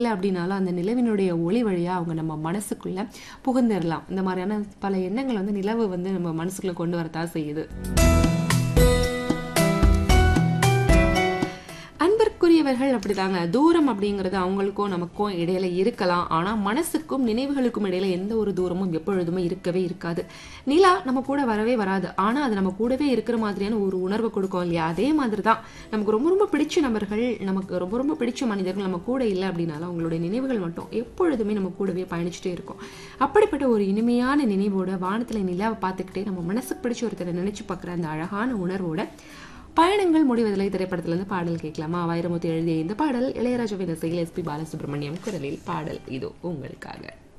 இல்ல அப்படின்னாலும் அந்த நிலவினுடைய ஒளி வழியா அவங்க நம்ம மனசுக்குள்ள புகுந்துடலாம். இந்த மாதிரியான பல எண்ணங்கள் வந்து நிலவு வந்து நம்ம மனசுக்குள்ள கொண்டு வரத்தான் செய்யுது. அன்பிற்குரியவர்கள் அப்படிதாங்க. தூரம் அப்படிங்கிறது அவங்களுக்கும் நமக்கும் இடையில இருக்கலாம். ஆனா மனசுக்கும் நினைவுகளுக்கும் இடையில எந்த ஒரு தூரமும் எப்பொழுதுமே இருக்கவே இருக்காது. நிலா நம்ம கூட வரவே வராது. ஆனா அது நம்ம கூடவே இருக்கிற மாதிரியான ஒரு உணர்வை கொடுக்கும் இல்லையா? அதே மாதிரி தான் நமக்கு ரொம்ப ரொம்ப பிடிச்ச நபர்கள், நமக்கு ரொம்ப ரொம்ப பிடிச்ச மனிதர்கள் நம்ம கூட இல்லை அப்படின்னாலும் அவங்களுடைய நினைவுகள் மட்டும் எப்பொழுதுமே நம்ம கூடவே பயணிச்சுட்டே இருக்கும். அப்படிப்பட்ட ஒரு இனிமையான நினைவோட வானத்துல நிலாவை பார்த்துக்கிட்டே நம்ம மனசுக்கு பிடிச்ச ஒருத்தரை நினைச்சு பார்க்குற அந்த அழகான உணர்வோட பயணங்கள் முடிவதில்லை திரைப்படத்திலிருந்து பாடல் கேட்கலாமா? வைரமுத்து எழுதிய இந்த பாடல் இளையராஜாவின் இசையில் எஸ்பி பாலசுப்ரமணியம் குரலில் பாடல் இதோ உங்களுக்காக.